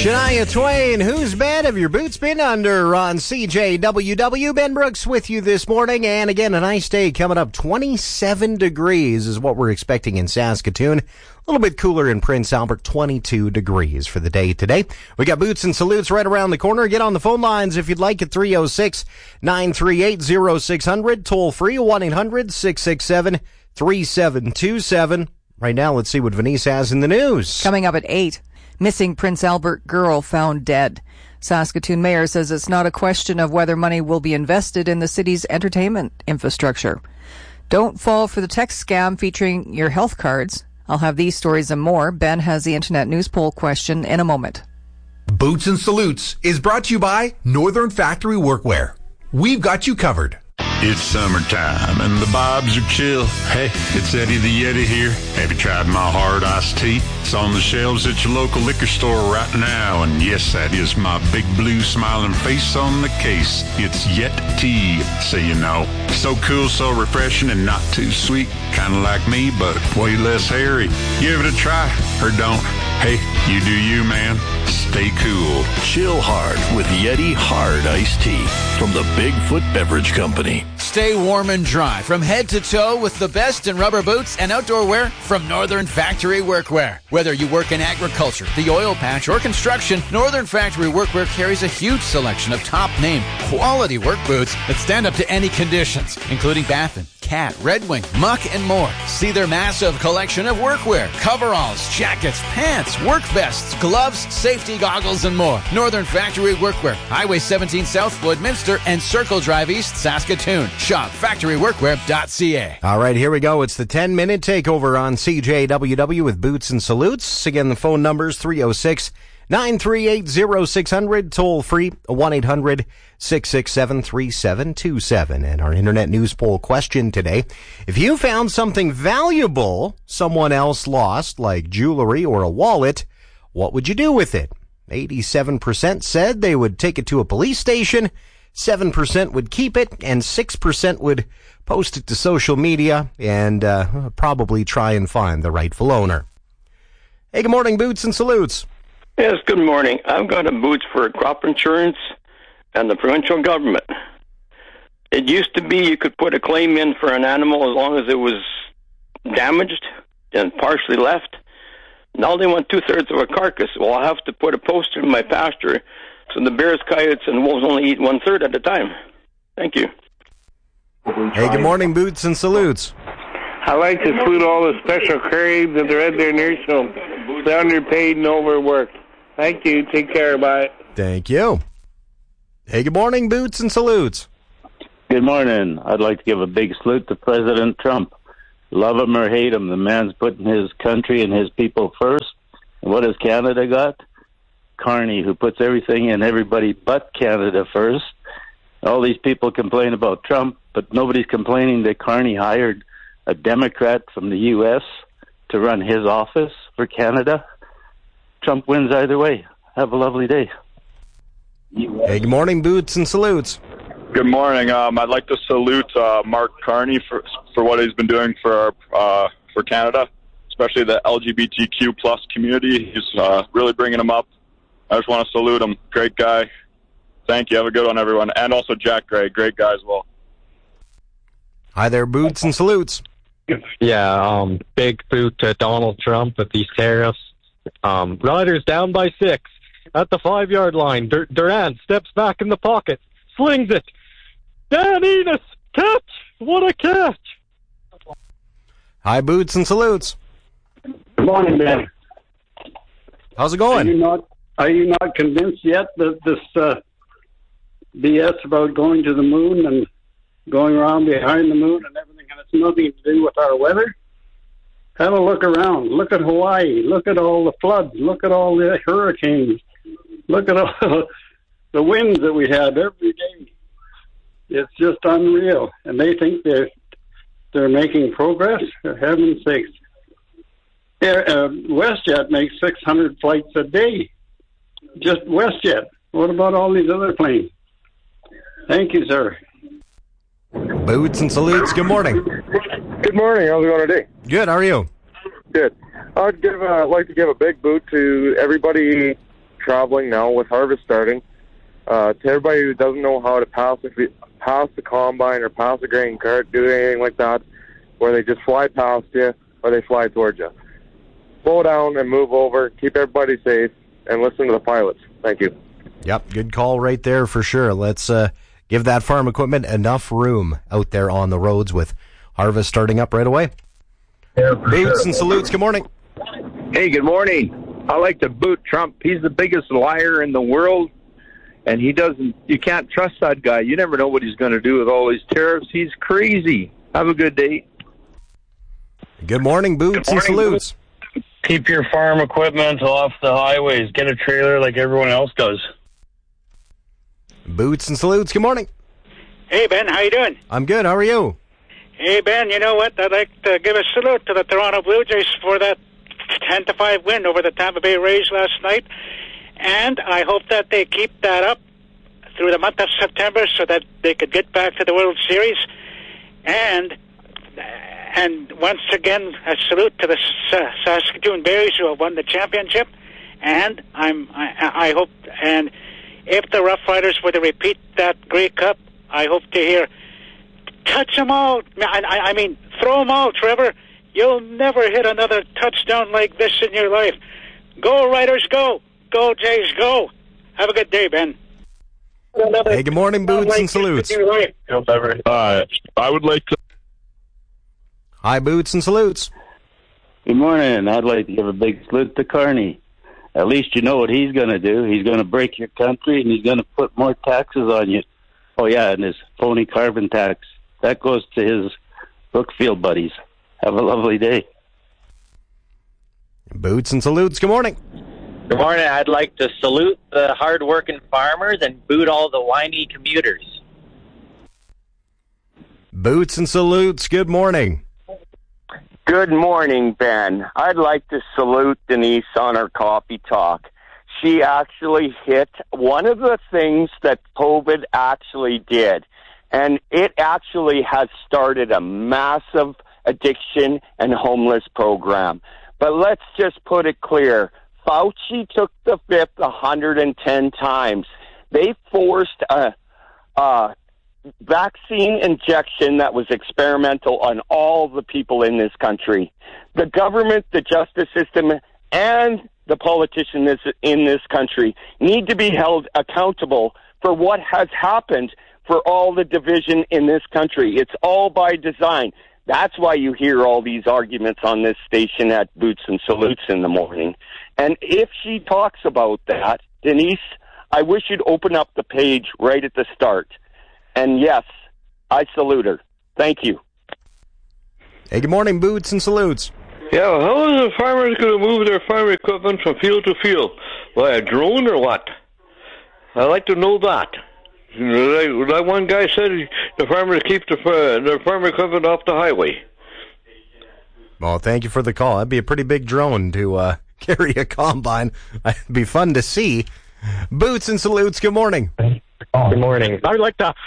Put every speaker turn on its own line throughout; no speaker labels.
Shania Twain, whose bed have your boots been under on CJWW? Ben Brooks with you this morning, and again, a nice day coming up. 27 degrees is what we're expecting in Saskatoon. A little bit cooler in Prince Albert, 22 degrees for the day today. We got Boots and Salutes right around the corner. Get on the phone lines if you'd like at 306-938-0600. Toll free, 1-800-667-3727. Right now, let's see what Venice has in the news.
Coming up at 8. Missing Prince Albert girl found dead. Saskatoon mayor says it's not a question of whether money will be invested in the city's entertainment infrastructure. Don't fall for the text scam featuring your health cards. I'll have these stories and more. Ben has the Internet News Poll question in a moment.
Boots and Salutes is brought to you by Northern Factory Workwear. We've got you covered.
It's summertime and the vibes are chill. Hey, it's Eddie the Yeti here. Have you tried my hard iced tea? It's on the shelves at your local liquor store right now. And yes, that is my big blue smiling face on the case. It's Yet Tea, so you know. So cool, so refreshing, and not too sweet. Kind of like me, but way less hairy. Give it a try, or don't. Hey, you do you, man. Stay cool.
Chill hard with Yeti Hard Iced Tea from the Bigfoot Beverage Company.
Stay warm and dry from head to toe with the best in rubber boots and outdoor wear from Northern Factory Workwear. Whether you work in agriculture, the oil patch, or construction, Northern Factory Workwear carries a huge selection of top-name, quality work boots that stand up to any conditions, including Baffin, Cat, Red Wing, Muck, and more. See their massive collection of workwear, coveralls, jackets, pants, work vests, gloves, safety goggles, and more. Northern Factory Workwear, Highway 17 South, Woodminster, and Circle Drive East, Saskatoon. Shop factoryworkwear.ca.
All right, here we go. It's the 10-minute takeover on CJWW with Boots and Salutes. Again, the phone number's 306-938-0600. Toll free, 1-800-667-3727. And our Internet News Poll question today: if you found something valuable someone else lost, like jewelry or a wallet, what would you do with it? 87% said they would take it to a police station, 7% would keep it, and 6% would post it to social media and probably try and find the rightful owner. Hey, good morning, Boots and Salutes.
Yes, good morning. I've got a boots for crop insurance and the provincial government. It used to be you could put a claim in for an animal as long as it was damaged and partially left. Now they want 2/3 of a carcass. Well, I'll have to put a poster in my pasture so the bears, coyotes, and wolves only eat 1/3 at a time. Thank you.
Hey, good morning, Boots and Salutes.
I like to salute all the special crews that are at their nursing home. They're underpaid and overworked. Thank you. Take care. Bye.
Thank you. Hey, good morning, Boots and Salutes.
Good morning. I'd like to give a big salute to President Trump. Love him or hate him, the man's putting his country and his people first. And what has Canada got? Carney, who puts everything and everybody but Canada first. All these people complain about Trump, but nobody's complaining that Carney hired a Democrat from the U.S. to run his office for Canada. Trump wins either way. Have a lovely day.
Hey, good morning, Boots and Salutes.
Good morning. I'd like to salute Mark Carney for what he's been doing for Canada, especially the LGBTQ plus community. He's really bringing them up. I just want to salute him. Great guy. Thank you. Have a good one, everyone. And also Jack Gray. Great guy as well.
Hi there, Boots and Salutes.
Yeah, big boot to Donald Trump with these tariffs. Riders down by 6 at the 5-yard line. Durant steps back in the pocket, slings it. Dan Enos, catch! What a catch!
Hi, Boots and Salutes.
Good morning, Ben.
How's it going?
Are you not convinced yet that this BS about going to the moon and going around behind the moon and everything has nothing to do with our weather? Have a look around. Look at Hawaii. Look at all the floods. Look at all the hurricanes. Look at all the winds that we have every day. It's just unreal. And they think they're making progress? For heaven's sakes. WestJet makes 600 flights a day. Just WestJet. What about all these other planes? Thank you, sir.
Boots and Salutes, good morning.
Good morning. How's it going today?
Good, how are you?
Good. I'd like to give a big boot to everybody traveling now with harvest starting. To everybody who doesn't know how to pass the combine or pass a grain cart, do anything like that, where they just fly past you or they fly towards you. Slow down and move over. Keep everybody safe and listen to the pilots. Thank you.
Yep, good call right there for sure. Let's give that farm equipment enough room out there on the roads with harvest starting up right away. Boots and salutes, good morning.
Hey, good morning. I like to boot Trump. He's the biggest liar in the world, and you can't trust that guy. You never know what he's going to do with all these tariffs. He's crazy. Have a good day.
Good morning, Boots and salutes.
Keep your farm equipment off the highways. Get a trailer like everyone else does.
Boots and salutes, good morning.
Hey, Ben, how you doing?
I'm good, how are you?
Hey, Ben, you know what? I'd like to give a salute to the Toronto Blue Jays for that 10-5 win over the Tampa Bay Rays last night. And I hope that they keep that up through the month of September so that they could get back to the World Series. And once again, a salute to the Saskatoon Berries who have won the championship. And I hope, and if the Rough Riders were to repeat that Grey Cup, I hope to hear, touch them all. I mean, throw them all, Trevor. You'll never hit another touchdown like this in your life. Go, Riders, go. Go, Jays, go. Have a good day, Ben.
Hey, good morning, Boots and salutes.
I would like to...
Hi, Boots and salutes.
Good morning. I'd like to give a big salute to Carney. At least you know what he's going to do. He's going to break your country, and he's going to put more taxes on you. Oh, yeah, and his phony carbon tax. That goes to his Brookfield buddies. Have a lovely day.
Boots and salutes. Good morning.
Good morning. I'd like to salute the hard-working farmers and boot all the whiny commuters.
Boots and salutes. Good morning.
Good morning, Ben. I'd like to salute Denise on her coffee talk. She actually hit one of the things that COVID actually did, and it actually has started a massive addiction and homeless program. But let's just put it clear. Fauci took the fifth 110 times. They forced a vaccine injection that was experimental on all the people in this country. The government, the justice system, and the politicians in this country need to be held accountable for what has happened, for all the division in this country. It's all by design. That's why you hear all these arguments on this station at Boots and Salutes in the morning. And if she talks about that, Denise, I wish you'd open up the page right at the start. And yes, I salute her. Thank you.
Hey, good morning, Boots and salutes.
Yeah, how are the farmers going to move their farm equipment from field to field? By a drone or what? I'd like to know that. Like one guy said, the farmers keep their farm equipment off the highway.
Well, thank you for the call. That'd be a pretty big drone to carry a combine. It'd be fun to see. Boots and salutes, good morning.
Good morning. I would like to...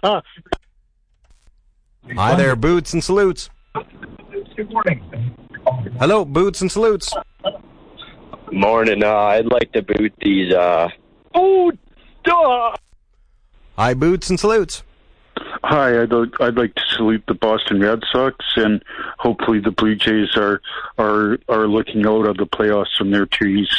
Hi there, Boots and salutes.
Good morning.
Hello, Boots and salutes.
Morning. I'd like to boot these...
Hi, Boots and salutes.
Hi, I'd like to salute the Boston Red Sox, and hopefully the Blue Jays are looking out of the playoffs from their trees.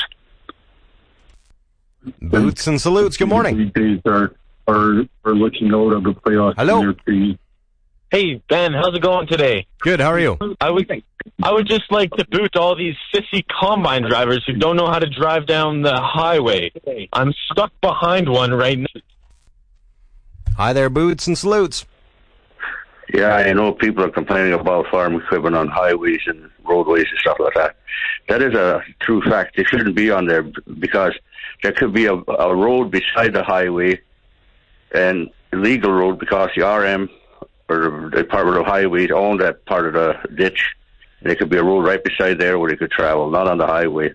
Boots and salutes. Good morning.
The Blue Jays are looking out of the playoffs from their trees.
Hey, Ben, how's it going today?
Good, how are you?
I would just like to boot all these sissy combine drivers who don't know how to drive down the highway. I'm stuck behind one right now.
Hi there, Boots and salutes.
Yeah, I know people are complaining about farm equipment on highways and roadways and stuff like that. That is a true fact. They shouldn't be on there because there could be a road beside the highway, and illegal road because the RM or the Department of Highways own that part of the ditch. There could be a road right beside there where they could travel, not on the highway.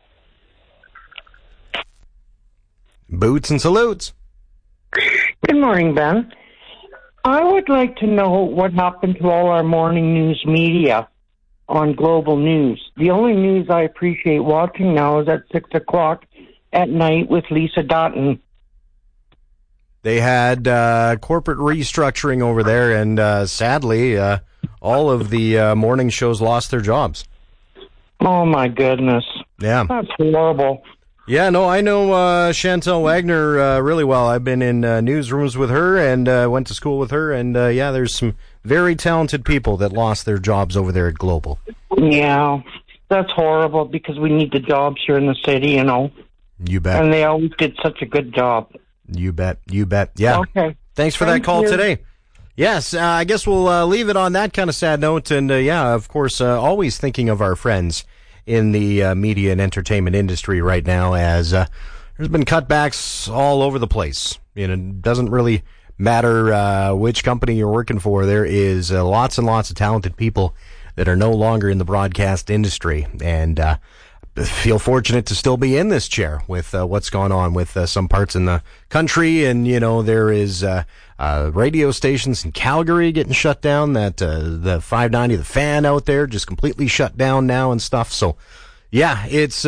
Boots and salutes.
Good morning, Ben. I would like to know what happened to all our morning news media on Global News. The only news I appreciate watching now is at 6 o'clock at Night with Lisa Dotton.
They had corporate restructuring over there, and sadly, all of the morning shows lost their jobs.
Oh, my goodness.
Yeah.
That's horrible.
Yeah, no, I know Chantel Wagner really well. I've been in newsrooms with her and went to school with her, and yeah, there's some very talented people that lost their jobs over there at Global.
Yeah, that's horrible because we need the jobs here in the city, you know.
You bet.
And they always did such a good job.
You bet. You bet. Yeah.
Okay.
Thanks for that call today. Yes, I guess we'll leave it on that kind of sad note. And yeah, of course, always thinking of our friends in the media and entertainment industry right now, as there's been cutbacks all over the place. You know, it doesn't really matter which company you're working for. There is lots and lots of talented people that are no longer in the broadcast industry. And feel fortunate to still be in this chair with what's gone on with some parts in the country. And, you know, there is radio stations in Calgary getting shut down, that the 590, the Fan out there, just completely shut down now and stuff. So, yeah, it's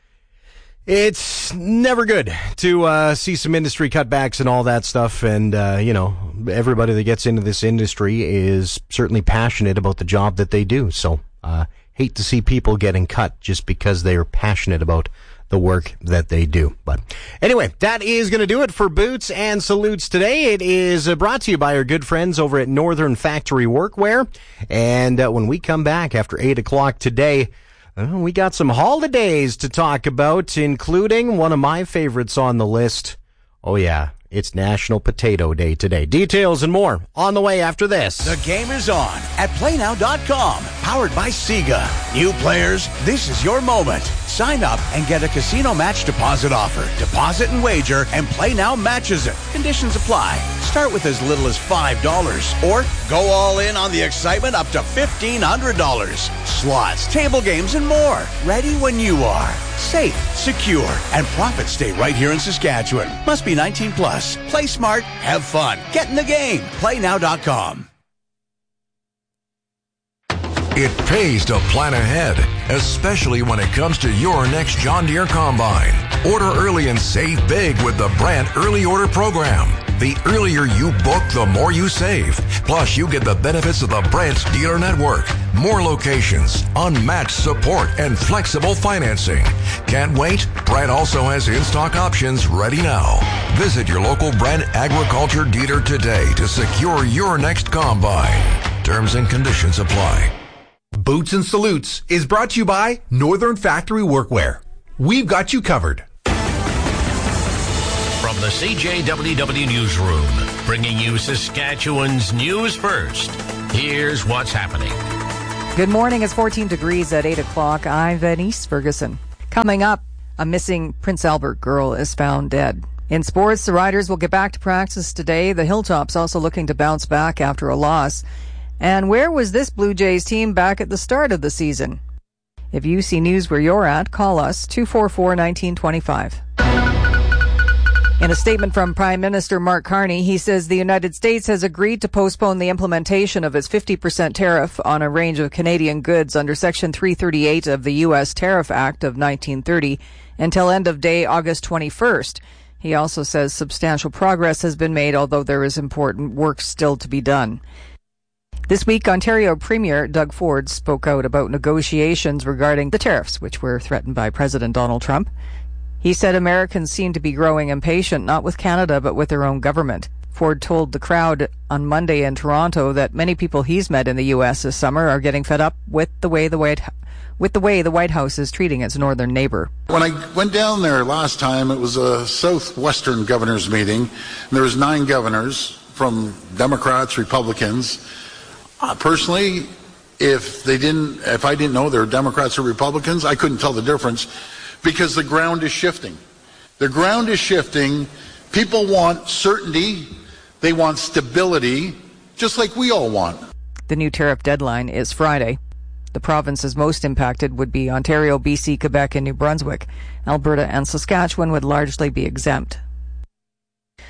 never good to see some industry cutbacks and all that stuff. And, you know, everybody that gets into this industry is certainly passionate about the job that they do. So, hate to see people getting cut just because they are passionate about the work that they do. But anyway, that is going to do it for Boots and Salutes today. It is brought to you by our good friends over at Northern Factory Workwear. And when we come back after 8 o'clock today, we got some holidays to talk about, including one of my favorites on the list. Oh, yeah. It's National Potato Day today. Details and more on the way after this.
The game is on at PlayNow.com, powered by Sega. New players, this is your moment. Sign up and get a casino match deposit offer. Deposit and wager, and PlayNow matches it. Conditions apply. Start with as little as $5, or go all in on the excitement up to $1,500. Slots, table games, and more. Ready when you are. Safe, secure, and profits stay right here in Saskatchewan. Must be 19 plus. Play smart, have fun. Get in the game. PlayNow.com.
It pays to plan ahead, especially when it comes to your next John Deere Combine. Order early and save big with the Brandt Early Order Program. The earlier you book, the more you save. Plus, you get the benefits of the Brandt Dealer Network. More locations, unmatched support, and flexible financing. Can't wait? Brandt also has in-stock options ready now. Visit your local Brandt Agriculture dealer today to secure your next combine. Terms and conditions apply.
Boots and Salutes is brought to you by Northern Factory Workwear. We've got you covered.
From the CJWW Newsroom, bringing you Saskatchewan's news first. Here's what's happening.
Good morning. It's 14 degrees at 8 o'clock. I'm Venice Ferguson. Coming up, a missing Prince Albert girl is found dead. In sports, the Riders will get back to practice today. The Hilltops also looking to bounce back after a loss. And where was this Blue Jays team back at the start of the season? If you see news where you're at, call us 244-1925. In a statement from Prime Minister Mark Carney, he says the United States has agreed to postpone the implementation of its 50% tariff on a range of Canadian goods under Section 338 of the U.S. Tariff Act of 1930 until end of day August 21st. He also says substantial progress has been made, although there is important work still to be done. This week, Ontario Premier Doug Ford spoke out about negotiations regarding the tariffs, which were threatened by President Donald Trump. He said Americans seem to be growing impatient, not with Canada, but with their own government. Ford told the crowd on Monday in Toronto that many people he's met in the U.S. this summer are getting fed up with the way the White House is treating its northern neighbor.
When I went down there last time, it was a southwestern governors meeting, and there was 9 governors from Democrats, Republicans. Personally, if I didn't know they were Democrats or Republicans, I couldn't tell the difference, because the ground is shifting. The ground is shifting. People want certainty. They want stability, just like we all want.
The new tariff deadline is Friday. The provinces most impacted would be Ontario, BC, Quebec, and New Brunswick. Alberta and Saskatchewan would largely be exempt.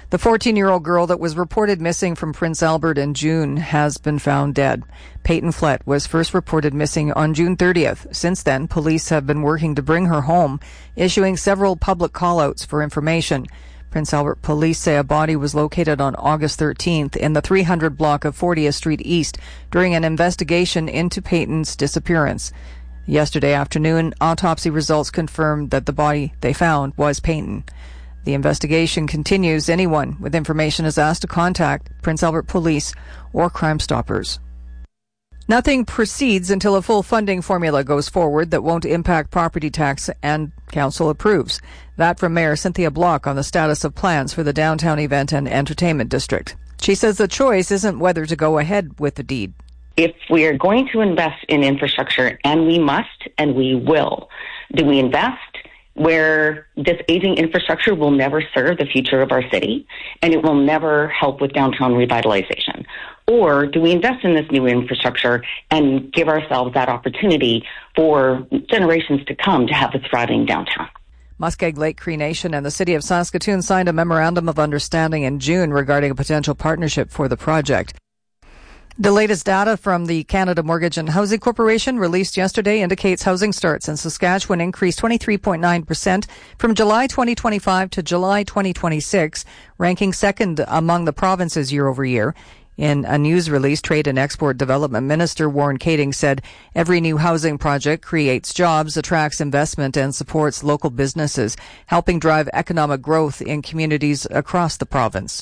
The 14-year-old girl that was reported missing from Prince Albert in June has been found dead. Peyton Flett was first reported missing on June 30th. Since then, police have been working to bring her home, issuing several public call-outs for information. Prince Albert police say a body was located on August 13th in the 300 block of 40th Street East during an investigation into Peyton's disappearance. Yesterday afternoon, autopsy results confirmed that the body they found was Peyton. The investigation continues. Anyone with information is asked to contact Prince Albert Police or Crime Stoppers. Nothing proceeds until a full funding formula goes forward that won't impact property tax and council approves. That from Mayor Cynthia Block on the status of plans for the downtown event and entertainment district. She says the choice isn't whether to go ahead with the deed.
If we are going to invest in infrastructure, and we must and we will, do we invest where this aging infrastructure will never serve the future of our city and it will never help with downtown revitalization? Or do we invest in this new infrastructure and give ourselves that opportunity for generations to come to have a thriving downtown?
Muskeg Lake Cree Nation and the City of Saskatoon signed a memorandum of understanding in June regarding a potential partnership for the project. The latest data from the Canada Mortgage and Housing Corporation released yesterday indicates housing starts in Saskatchewan increased 23.9% from July 2025 to July 2026, ranking second among the provinces year over year. In a news release, Trade and Export Development Minister Warren Kading said every new housing project creates jobs, attracts investment, and supports local businesses, helping drive economic growth in communities across the province.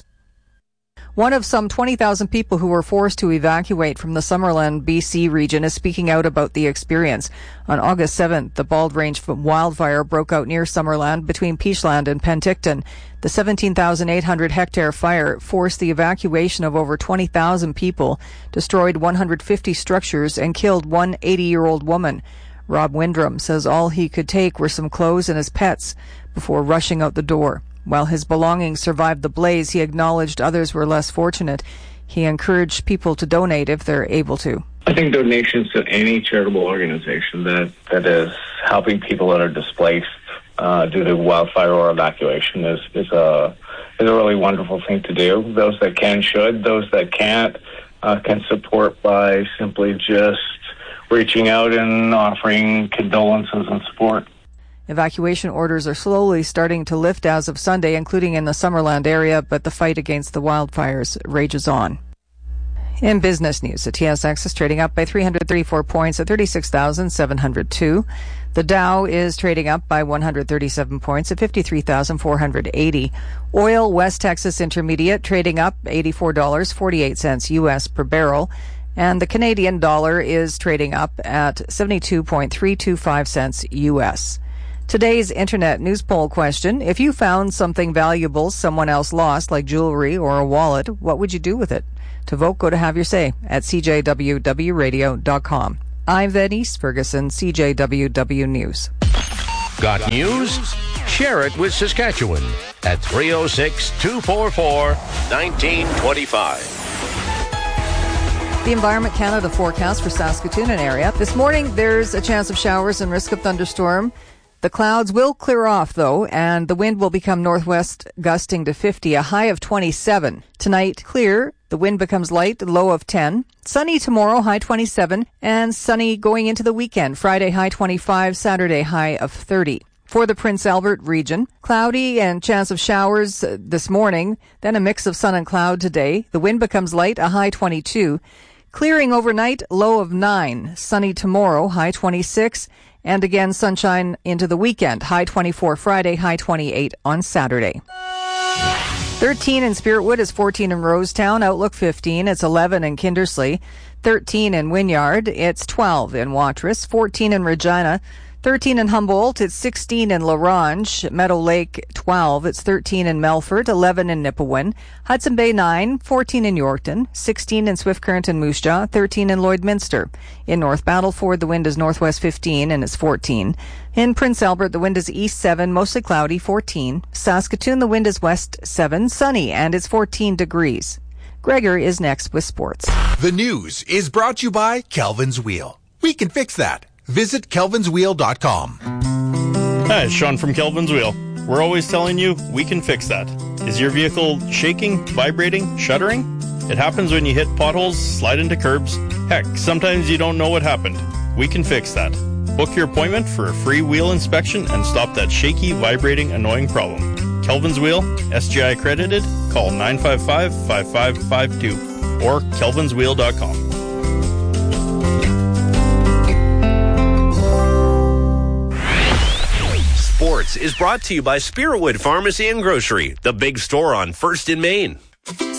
One of some 20,000 people who were forced to evacuate from the Summerland, BC region is speaking out about the experience. On August 7th, the Bald Range wildfire broke out near Summerland between Peachland and Penticton. The 17,800 hectare fire forced the evacuation of over 20,000 people, destroyed 150 structures, and killed one 80-year-old woman. Rob Windrum says all he could take were some clothes and his pets before rushing out the door. While his belongings survived the blaze, he acknowledged others were less fortunate. He encouraged people to donate if they're able to.
I think donations to any charitable organization that is helping people that are displaced due to wildfire or evacuation is a really wonderful thing to do. Those that can should. Those that can't can support by simply just reaching out and offering condolences and support.
Evacuation orders are slowly starting to lift as of Sunday, including in the Summerland area, but the fight against the wildfires rages on. In business news, the TSX is trading up by 334 points at 36,702. The Dow is trading up by 137 points at 53,480. Oil West Texas Intermediate trading up $84.48 U.S. per barrel. And the Canadian dollar is trading up at 72.325 cents U.S. Today's Internet news poll question: if you found something valuable someone else lost, like jewelry or a wallet, what would you do with it? To vote, go to Have Your Say at cjwwradio.com. I'm Denise Ferguson, CJWW News.
Got news? Share it with Saskatchewan at 306-244-1925.
The Environment Canada forecast for Saskatoon and area. This morning, there's a chance of showers and risk of thunderstorm. The clouds will clear off, though, and the wind will become northwest, gusting to 50, a high of 27. Tonight, clear. The wind becomes light, low of 10. Sunny tomorrow, high 27. And sunny going into the weekend. Friday, high 25. Saturday, high of 30. For the Prince Albert region, cloudy and chance of showers this morning. Then a mix of sun and cloud today. The wind becomes light, a high 22. Clearing overnight, low of 9. Sunny tomorrow, high 26. And again, sunshine into the weekend. High 24 Friday, high 28 on Saturday. 13 in Spiritwood is 14 in Rosetown. Outlook 15. It's 11 in Kindersley. 13 in Wynyard. It's 12 in Watrous. 14 in Regina. 13 in Humboldt. It's 16 in La Ronge. Meadow Lake 12. It's 13 in Melfort. 11 in Nipawin. Hudson Bay 9. 14 in Yorkton. 16 in Swift Current and Moose Jaw. 13 in Lloydminster. In North Battleford, the wind is northwest 15 and it's 14. In Prince Albert, the wind is east 7, mostly cloudy, 14. Saskatoon, the wind is west 7, sunny, and it's 14 degrees. Gregor is next with sports.
The news is brought to you by Kelvin's Wheel. We can fix that. Visit kelvinswheel.com.
Hi, it's Sean from Kelvin's Wheel. We're always telling you we can fix that. Is your vehicle shaking, vibrating, shuddering? It happens when you hit potholes, slide into curbs. Heck, sometimes you don't know what happened. We can fix that. Book your appointment for a free wheel inspection and stop that shaky, vibrating, annoying problem. Kelvin's Wheel, SGI accredited. Call 955-5552 or kelvinswheel.com.
Sports is brought to you by Spiritwood Pharmacy and Grocery, the big store on 1st in Main.